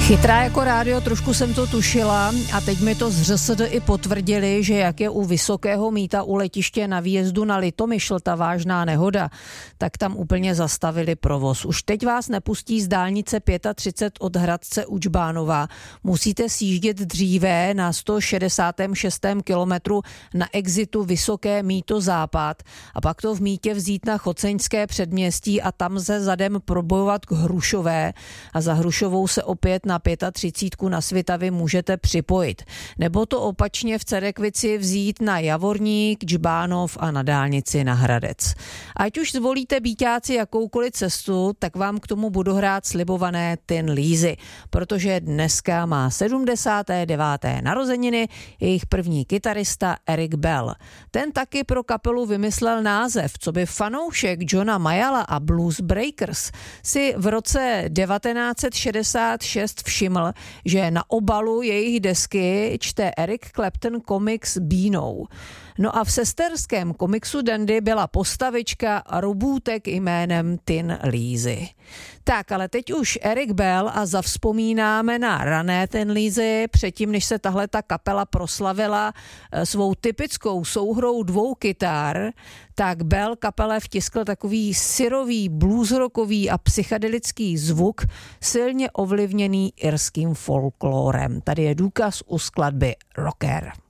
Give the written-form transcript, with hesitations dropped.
Chytrá jako rádio, trošku jsem to tušila a teď mi to z ŘSD i potvrdili, že jak je u Vysokého Mýta u letiště na výjezdu na Litomyšl ta vážná nehoda, tak tam úplně zastavili provoz. Už teď vás nepustí z dálnice 35 od Hradce u Džbánova. Musíte sjíždět dříve na 166. kilometru na exitu Vysoké Mýto Západ a pak to v Mýtě vzít na Choceňské předměstí a tam se zadem probojovat k Hrušové a za Hrušovou se opět na 35 na Svitavy můžete připojit. Nebo to opačně v Cerekvici vzít na Javorník, Džbánov a na dálnici na Hradec. Ať už zvolíte býťáci jakoukoliv cestu, tak vám k tomu budu hrát slibované Tin Lízy, protože dneska má 79. narozeniny jejich první kytarista Eric Bell. Ten taky pro kapelu vymyslel název, co by fanoušek Johna Mayalla a Blues Breakers si v roce 1966 všiml, že na obalu jejich desky čte Eric Clapton komiks Bínou. No a v sesterském komiksu Dandy byla postavička a robůtek jménem Tin Lízy. Tak, ale teď už Eric Bell a zavzpomínáme na rané Tin Lízy, předtím, než se tahle ta kapela proslavila svou typickou souhrou dvou kytar, tak Bell kapele vtiskl takový syrový, bluesrockový a psychedelický zvuk, silně ovlivněný irským folklórem. Tady je důkaz u skladby Rocker.